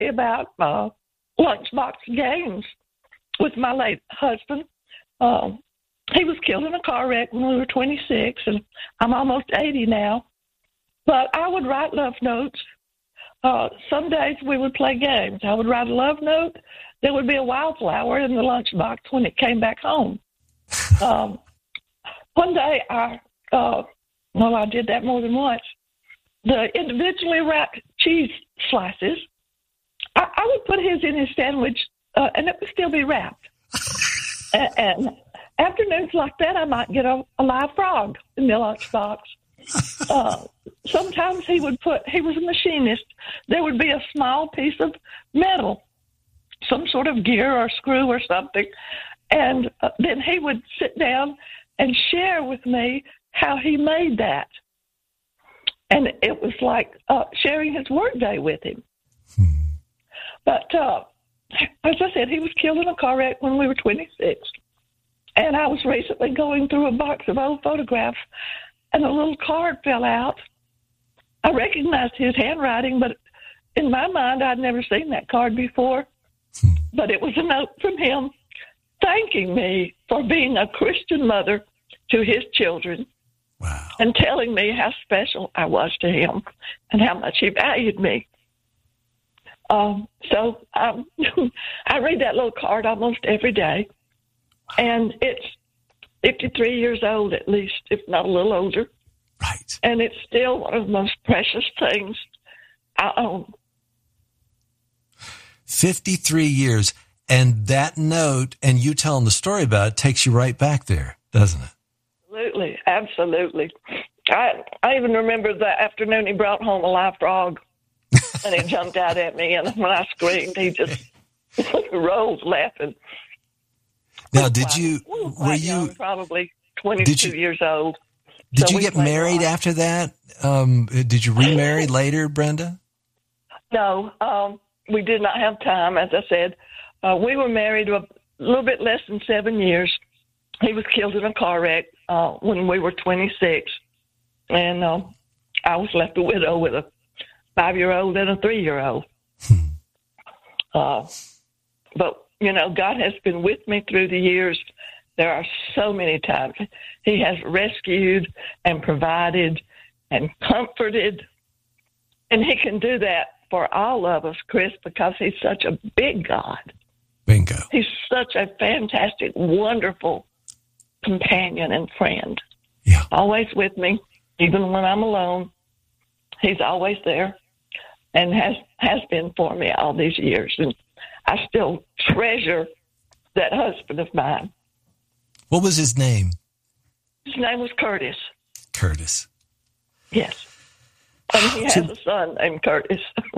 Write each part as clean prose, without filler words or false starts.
about lunchbox games with my late husband. He was killed in a car wreck when we were 26, and I'm almost 80 now. But I would write love notes. Some days we would play games. I would write a love note. There would be a wildflower in the lunchbox when it came back home. One day, I did that more than once. The individually wrapped cheese slices, I would put his in his sandwich, and it would still be wrapped. And afternoons like that, I might get a live frog in the lunchbox. Sometimes he was a machinist. There would be a small piece of metal, some sort of gear or screw or something. And then he would sit down and share with me how he made that. And it was like sharing his workday with him. But as I said, he was killed in a car wreck when we were 26. And I was recently going through a box of old photographs, and a little card fell out. I recognized his handwriting, but in my mind, I'd never seen that card before. But it was a note from him thanking me for being a Christian mother to his children. Wow. And telling me how special I was to him and how much he valued me. So I read that little card almost every day. And it's 53 years old at least, if not a little older. Right. And it's still one of the most precious things I own. 53 years. And that note, and you telling the story about it, takes you right back there, doesn't it? Absolutely. I even remember the afternoon he brought home a live frog, and he jumped out at me, and when I screamed, he just rolled laughing. Now, were you probably 22 years old? Did you get married after that? Did you remarry later, Brenda? No, we did not have time. As I said, we were married a little bit less than 7 years. He was killed in a car wreck when we were 26, and I was left a widow with a 5-year-old and a 3-year-old. But, God has been with me through the years. There are so many times he has rescued and provided and comforted, and he can do that for all of us, Chris, because he's such a big God. Bingo. He's such a fantastic, wonderful companion and friend. Yeah. Always with me, even when I'm alone. He's always there and has been for me all these years. And I still treasure that husband of mine. What was his name? His name was Curtis. Curtis. Yes. And he has a son named Curtis.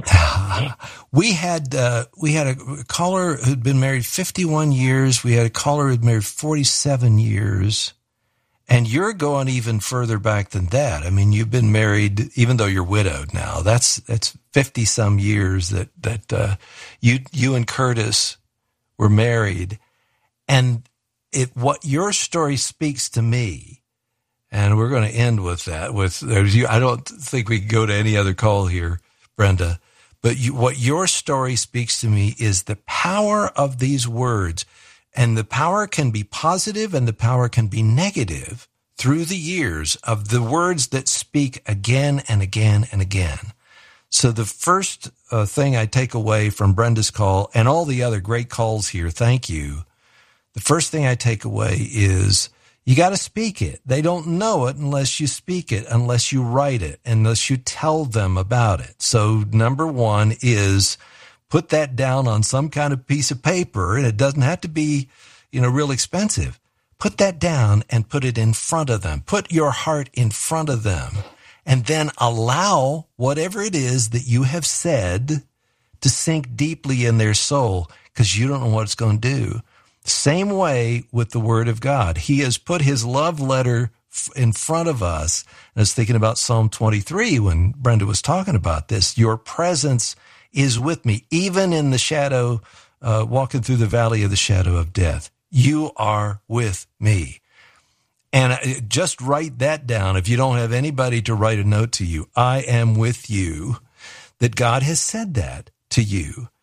We had a caller who'd been married 51 years. We had a caller who'd married 47 years. And you're going even further back than that. I mean, you've been married, even though you're widowed now. That's 50 some years that you and Curtis were married. And what your story speaks to me. And we're going to end with that. I don't think we can go to any other call here, Brenda. But what your story speaks to me is the power of these words. And the power can be positive and the power can be negative through the years of the words that speak again and again and again. So the first thing I take away from Brenda's call and all the other great calls here, thank you. The first thing I take away is you got to speak it. They don't know it unless you speak it, unless you write it, unless you tell them about it. So number one is put that down on some kind of piece of paper, and it doesn't have to be, real expensive. Put that down and put it in front of them. Put your heart in front of them, and then allow whatever it is that you have said to sink deeply in their soul, because you don't know what it's going to do. Same way with the Word of God. He has put his love letter in front of us. And I was thinking about Psalm 23 when Brenda was talking about this. Your presence is with me, even in the shadow, walking through the valley of the shadow of death. You are with me. And just write that down. If you don't have anybody to write a note to you, I am with you, that God has said that to you